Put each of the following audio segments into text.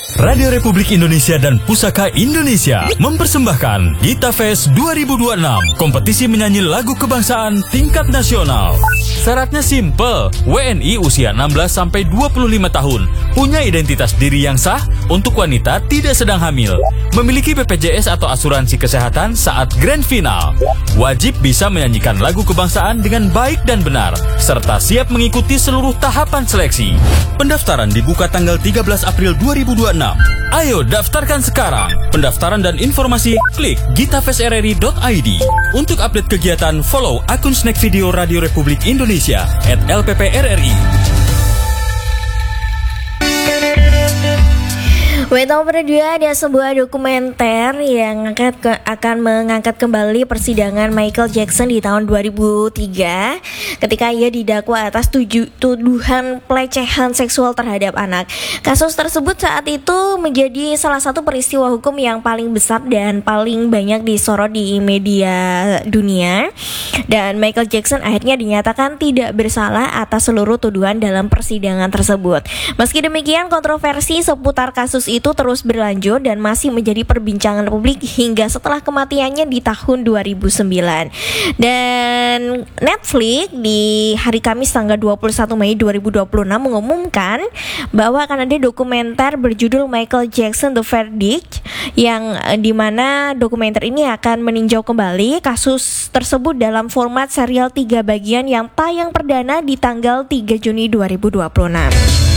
Radio Republik Indonesia dan Pusaka Indonesia mempersembahkan Gita Fest 2026, kompetisi menyanyi lagu kebangsaan tingkat nasional. Syaratnya simple, WNI usia 16-25 tahun, punya identitas diri yang sah, untuk wanita tidak sedang hamil, memiliki BPJS atau asuransi kesehatan saat grand final, wajib bisa menyanyikan lagu kebangsaan dengan baik dan benar, serta siap mengikuti seluruh tahapan seleksi. Pendaftaran dibuka tanggal 13 April 2026. Ayo daftarkan sekarang. Pendaftaran dan informasi klik gitafestrri.id. Untuk update kegiatan, follow akun Snack Video Radio Republik Indonesia @LPPRRI. Nomor 2 ada sebuah dokumenter yang akan mengangkat kembali persidangan Michael Jackson di tahun 2003 ketika ia didakwa atas tuduhan pelecehan seksual terhadap anak. Kasus tersebut saat itu menjadi salah satu peristiwa hukum yang paling besar dan paling banyak disorot di media dunia, dan Michael Jackson akhirnya dinyatakan tidak bersalah atas seluruh tuduhan dalam persidangan tersebut. Meski demikian, kontroversi seputar kasus itu terus berlanjut dan masih menjadi perbincangan publik hingga setelah kematiannya di tahun 2009. Dan Netflix di hari Kamis tanggal 21 Mei 2026 mengumumkan bahwa akan ada dokumenter berjudul Michael Jackson The Verdict, yang dimana dokumenter ini akan meninjau kembali kasus tersebut dalam format serial 3 bagian yang tayang perdana di tanggal 3 Juni 2026.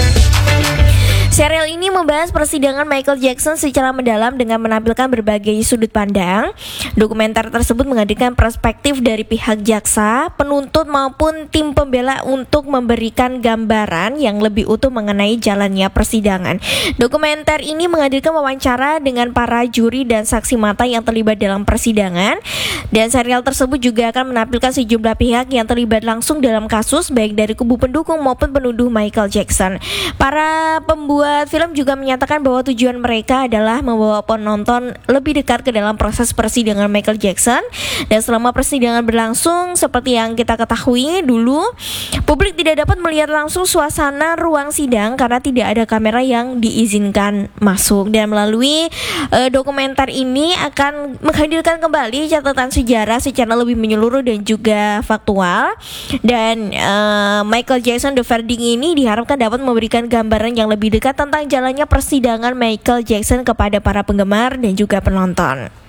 Serial ini membahas persidangan Michael Jackson secara mendalam dengan menampilkan berbagai sudut pandang. Dokumenter tersebut menghadirkan perspektif dari pihak jaksa, penuntut maupun tim pembela untuk memberikan gambaran yang lebih utuh mengenai jalannya persidangan. Dokumenter ini menghadirkan wawancara dengan para juri dan saksi mata yang terlibat dalam persidangan. Dan serial tersebut juga akan menampilkan sejumlah pihak yang terlibat langsung dalam kasus, baik dari kubu pendukung maupun penuduh Michael Jackson. Para pembuat film juga menyatakan bahwa tujuan mereka adalah membawa penonton lebih dekat ke dalam proses persidangan Michael Jackson. Dan selama persidangan berlangsung, seperti yang kita ketahui dulu, publik tidak dapat melihat langsung suasana ruang sidang karena tidak ada kamera yang diizinkan masuk. Dan melalui dokumenter ini akan menghadirkan kembali catatan sejarah secara lebih menyeluruh dan juga faktual. Dan Michael Jackson The Verdict ini diharapkan dapat memberikan gambaran yang lebih dekat tentang jalannya persidangan Michael Jackson kepada para penggemar dan juga penonton.